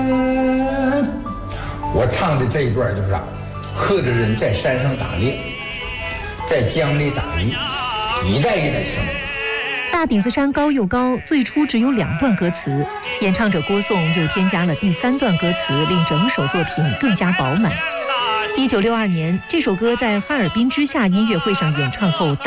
我唱的这一段就是喝着人在山上打猎，在江里打鱼，一代一代生。 大顶子山高又高，最初只有2段歌词，演唱者郭颂又添加了第3段歌词，令整首作品更加饱满。1962年，这首歌在哈尔滨之夏音乐会上演唱后大